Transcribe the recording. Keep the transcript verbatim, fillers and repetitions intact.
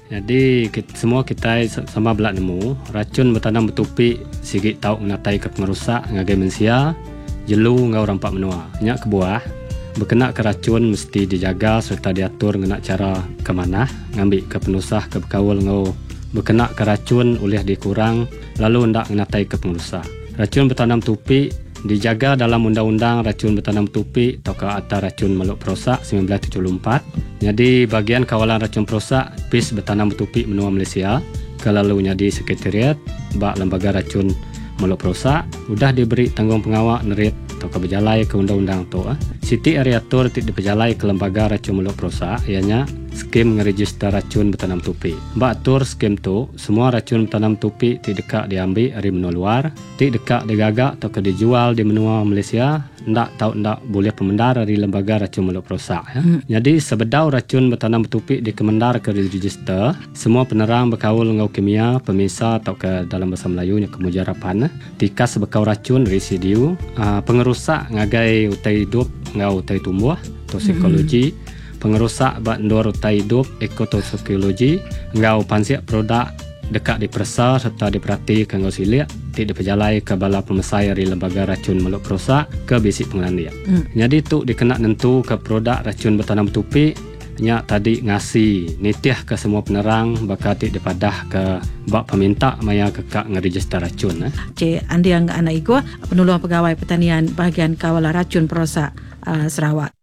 Jadi kita, semua kita sama belak nemu racun bertanam bertupik sigit tahu menatai ke pengerusak ngagai mensia jelu ngau rampak menua. Nyak kebuah berkena ke racun mesti dijaga serta diatur ngena cara ke mana ngambil ke penusah ke berkawal ngau berkena ke racun oleh dikurang lalu hendak menatai ke pengerusak. Racun bertanam tupik dijaga dalam Undang-Undang Racun Bertanam Tupik atau ke atas racun makhluk perosak seribu sembilan ratus tujuh puluh empat. Jadi bagian kawalan racun perosak Pis Bertanam Bertupik Benua Malaysia kelalu jadi sekretariat bak lembaga racun makhluk perosak sudah diberi tanggung pengawal nerit atau ke berjalai ke undang-undang tu. Siti ariatur tidak berjalai ke lembaga racun makhluk perosak ianya skim ngeregister racun bertanam tupik. Bak atur skim tu semua racun bertanam tupik tidak dekat diambil dari benua luar, tidak dekat digagak atau ke dijual di benua Malaysia, ndak tahu ndak boleh pemendar dari lembaga racun makhluk perosak ya. Hmm. Jadi sebedau racun bertanam bertupik dikemendar ke register, semua penerang berkawal ngau kimia, pemisah atau ke dalam bahasa Melayu nya kemujarapan, tikas bekau racun residu, uh, pengerusak ngagai utai hidup ngau utai tumbuh, toksikologi, hmm. pengerusak bak ndor utai hidup, ekotoksikologi, ngau pansiak produk dekat dipersa serta diperhati ke ngau silik tidak berjalai ke bala pemesai dari lembaga racun makhluk perosak ke bisik pengelandia. Hmm. Jadi tu dikena nentu ke produk racun bertanam tupik nya tadi ngasi nitiah ke semua penerang bakal tik dipadah ke bak peminta maya kekak ngeregister racun eh. Cik Andi Angga Anak Igwa, penolong pegawai pertanian bahagian kawalan racun perosak uh, Sarawak.